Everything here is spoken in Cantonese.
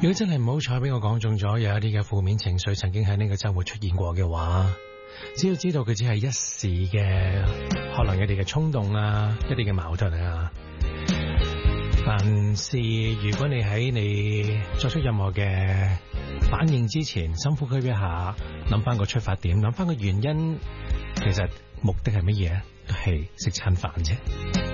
如果真係唔好彩俾我講中咗，有一啲嘅負面情緒曾經喺呢個周末出現過嘅話，只要知道佢只係一時嘅，可能一啲嘅衝動啊，一啲嘅矛盾啊。但是如果你喺你作出任何嘅反應之前，深呼吸一下，諗翻個出發點，諗翻個原因，其實目的係乜嘢？都係食餐飯啫。